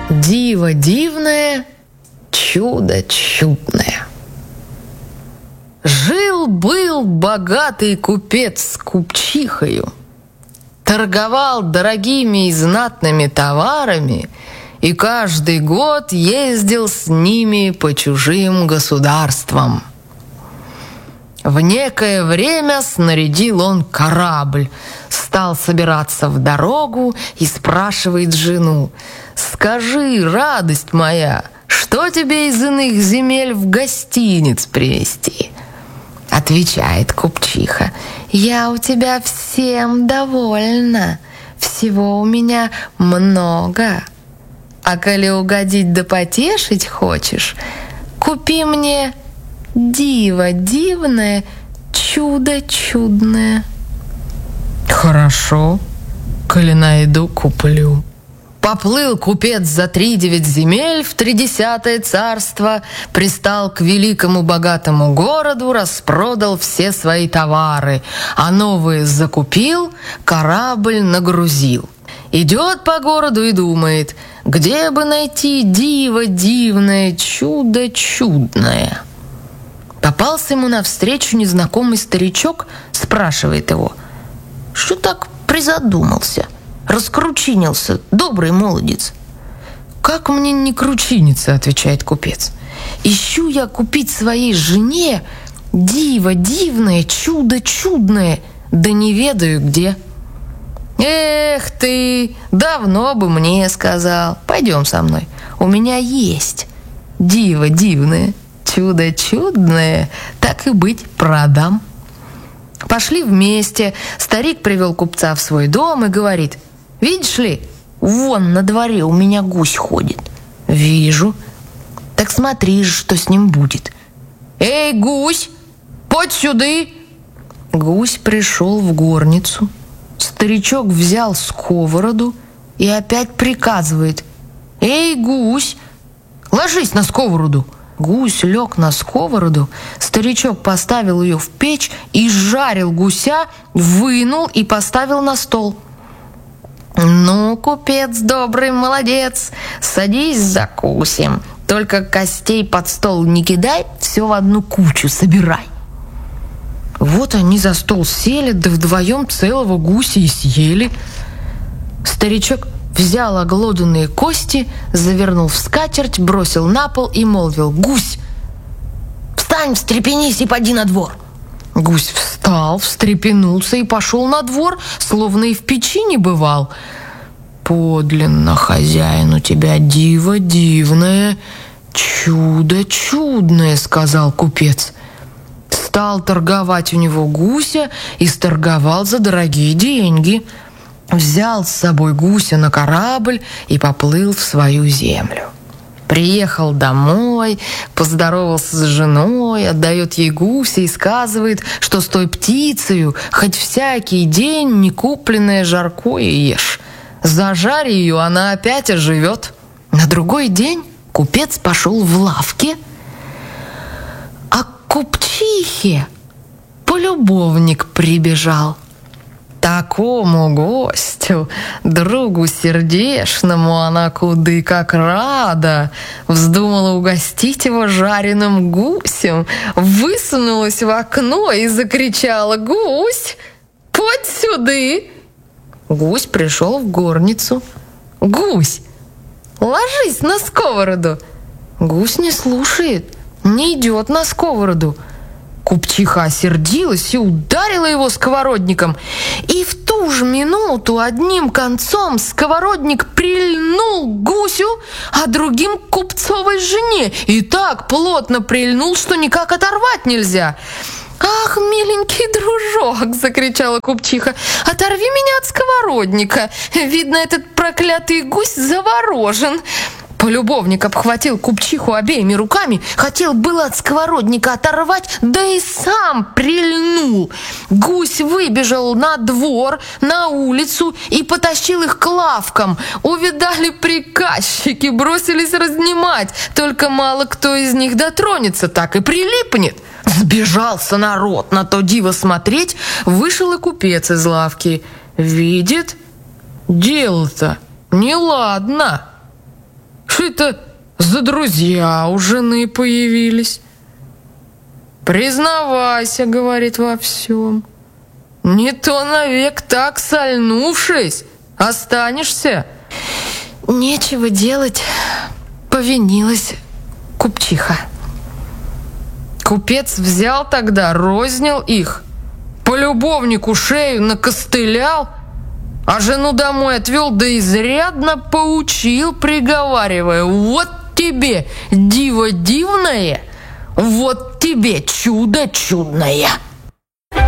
Диво дивное, чудо чудное. Жил-был богатый купец с купчихою, торговал дорогими и знатными товарами и каждый год ездил с ними по чужим государствам. В некое время снарядил он корабль, стал собираться в дорогу и спрашивает жену: «Скажи, радость моя, что тебе из иных земель в гостиниц привезти?» Отвечает купчиха: «Я у тебя всем довольна, всего у меня много. А коли угодить да потешить хочешь, купи мне диво дивное, чудо чудное». «Хорошо, коли найду, куплю». Поплыл купец за 3-9 земель в 30-е царство, пристал к великому богатому городу, распродал все свои товары, а новые закупил, корабль нагрузил. Идет по городу и думает, где бы найти диво дивное, чудо чудное. Попался ему навстречу незнакомый старичок, спрашивает его: «Что так призадумался? Раскручинился, добрый молодец». «Как мне не кручиниться?» — отвечает купец. «Ищу я купить своей жене диво дивное, чудо чудное, да не ведаю где». «Эх ты, давно бы мне сказал. Пойдем со мной, у меня есть диво дивное, чудо чудное, так и быть, продам». Пошли вместе. Старик привел купца в свой дом и говорит: «Видишь ли, вон на дворе у меня гусь ходит». «Вижу». «Так смотри же, что с ним будет». «Эй, гусь, подь сюды!» Гусь пришел в горницу. Старичок взял сковороду и опять приказывает: «Эй, гусь, ложись на сковороду». Гусь лег на сковороду, старичок поставил ее в печь и жарил гуся, вынул и поставил на стол. «Ну, купец добрый, молодец, садись закусим, только костей под стол не кидай, все в одну кучу собирай». Вот они за стол сели, да вдвоем целого гуся и съели. Старичок взял оглоданные кости, завернул в скатерть, бросил на пол и молвил: «Гусь, встань, встрепенись и поди на двор». Гусь встал, встрепенулся и пошел на двор, словно и в печи не бывал. «Подлинно, хозяин, у тебя диво дивное, чудо чудное», — сказал купец. Стал торговать у него гуся и сторговал за дорогие деньги. Взял с собой гуся на корабль и поплыл в свою землю. Приехал домой, поздоровался с женой, отдает ей гуся и сказывает, что с той птицею хоть всякий день некупленное жаркое ешь. Зажарь ее, она опять оживет. На другой день купец пошел в лавке, а к купчихе полюбовник прибежал. Такому гостю, другу сердечному, она куды как рада. Вздумала угостить его жареным гусем, высунулась в окно и закричала: «Гусь, подь сюды!» Гусь пришел в горницу. «Гусь, ложись на сковороду!» Гусь не слушает, не идет на сковороду. Купчиха осердилась и ударила его сковородником. И в ту же минуту одним концом сковородник прильнул к гусю, а другим к купцовой жене. И так плотно прильнул, что никак оторвать нельзя. «Ах, миленький дружок!» — закричала купчиха. «Оторви меня от сковородника! Видно, этот проклятый гусь заворожен!» Полюбовник обхватил купчиху обеими руками, хотел было от сковородника оторвать, да и сам прильнул. Гусь выбежал на двор, на улицу и потащил их к лавкам. Увидали приказчики, бросились разнимать, только мало кто из них дотронется, так и прилипнет. Сбежался народ на то диво смотреть, вышел и купец из лавки. Видит, дело-то неладно. Что это за друзья у жены появились? Признавайся, говорит, во всем. Не то навек так сольнувшись останешься. Нечего делать, повинилась купчиха. Купец взял тогда, рознил их, по любовнику шею накостылял, а жену домой отвел, да изрядно поучил, приговаривая: вот тебе диво дивное, вот тебе чудо чудное.